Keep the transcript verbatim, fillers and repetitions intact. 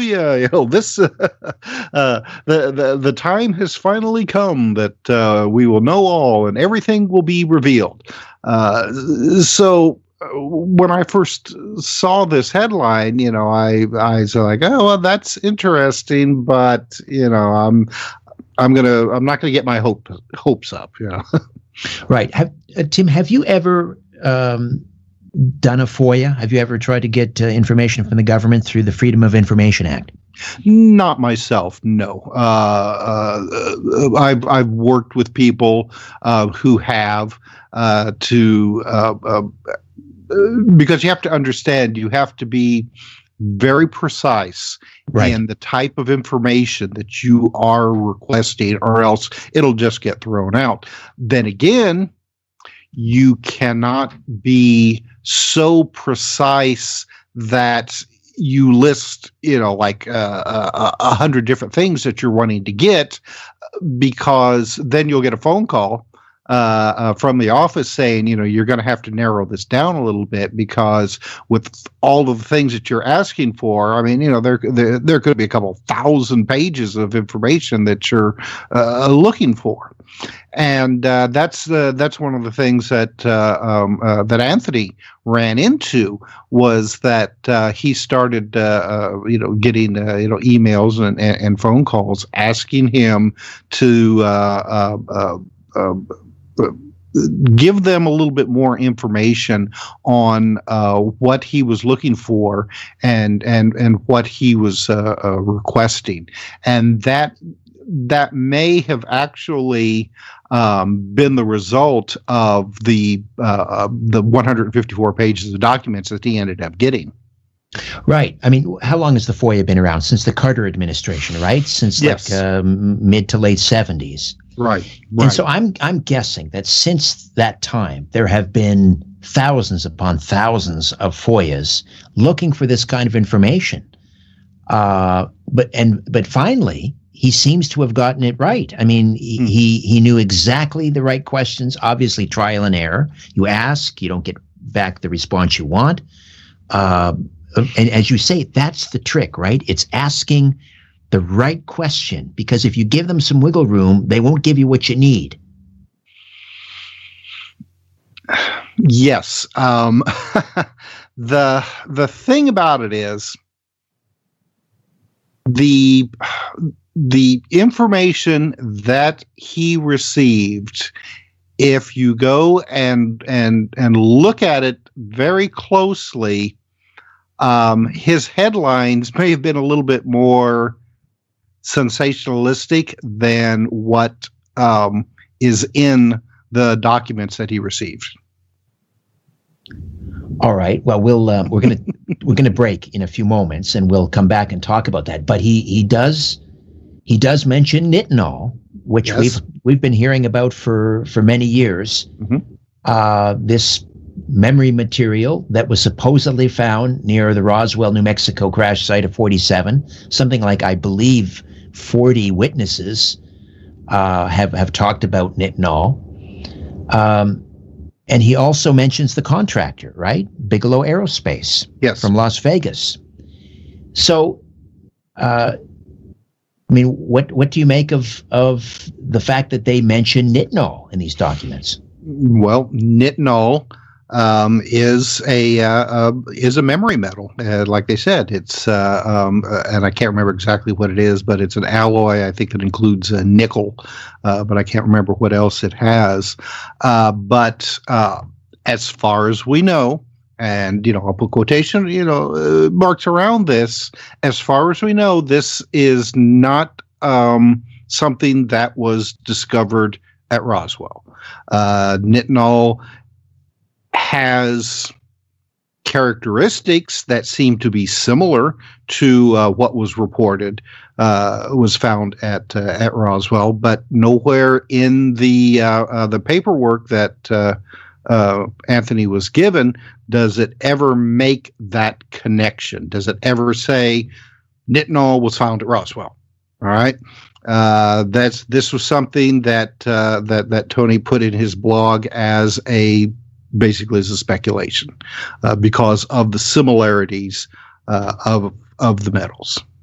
hallelujah! You know, this uh, uh, the the the time has finally come that uh, we will know all, and everything will be revealed. Uh, so. When I first saw this headline, you know, I I was like, oh well, that's interesting, but you know, I'm I'm gonna I'm not gonna get my hope hopes up, you know. Right, have, uh, Tim, have you ever um, done a FOIA? Have you ever tried to get uh, information from the government through the Freedom of Information Act? Not myself, no. Uh, uh, I've I've worked with people uh, who have uh, to. Uh, uh, Because you have to understand, you have to be very precise right. in the type of information that you are requesting, or else it'll just get thrown out. Then again, you cannot be so precise that you list, you know, like uh, a, a hundred different things that you're wanting to get, because then you'll get a phone call Uh, uh, from the office saying, you know, you're going to have to narrow this down a little bit, because with all of the things that you're asking for, I mean, you know, there there, there could be a couple thousand pages of information that you're uh, looking for, and uh, that's the that's one of the things that uh, um, uh, that Anthony ran into, was that uh, he started, uh, uh, you know, getting uh, you know emails and, and, and phone calls asking him to. Uh, uh, uh, uh, give them a little bit more information on uh, what he was looking for and and and what he was uh, uh, requesting, and that that may have actually um, been the result of the uh, the one hundred fifty-four pages of documents that he ended up getting. Right. I mean, how long has the FOIA been around? Since the Carter administration, right? Since yes. like um, mid to late seventies. Right, right. And so I'm I'm guessing that since that time there have been thousands upon thousands of FOIAs looking for this kind of information. Uh, but and but finally he seems to have gotten it right. I mean, he, mm. he he knew exactly the right questions. Obviously, trial and error. You ask, you don't get back the response you want. Uh, and as you say, that's the trick, right? It's asking the right question, because if you give them some wiggle room, they won't give you what you need. Yes. Um, the the thing about it is the the information that he received, if you go and and and look at it very closely, um, his headlines may have been a little bit more sensationalistic than what um, is in the documents that he received. All right. Well, we'll uh, we're gonna we're gonna break in a few moments, and we'll come back and talk about that. But he he does he does mention nitinol, which yes. we've we've been hearing about for for many years. Mm-hmm. Uh, this memory material that was supposedly found near the Roswell, New Mexico crash site of forty-seven, something like, I believe, forty witnesses uh, have, have talked about nitinol. Um, and he also mentions the contractor, right? Bigelow Aerospace. Yes. From Las Vegas. So, uh, I mean, what, what do you make of, of the fact that they mention nitinol in these documents? Well, nitinol um, is a uh, uh, is a memory metal. Uh, like they said, it's uh, um, uh, and I can't remember exactly what it is, but it's an alloy. I think it includes uh, nickel, uh, but I can't remember what else it has. Uh, but uh, as far as we know, and you know, I'll put quotation, you know, uh, marks around this. As far as we know, this is not um, something that was discovered at Roswell. Uh, nitinol has characteristics that seem to be similar to uh, what was reported, uh, was found at uh, at Roswell, but nowhere in the uh, uh, the paperwork that uh, uh, Anthony was given does it ever make that connection. Does it ever say nitinol was found at Roswell? All right. Uh, that's this was something that uh, that that Tony put in his blog as a basically as a speculation uh, because of the similarities uh, of of the metals.